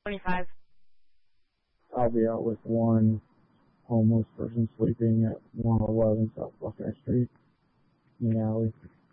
25. I'll be out with one homeless person sleeping at 111 South Buckeye Street in the alley.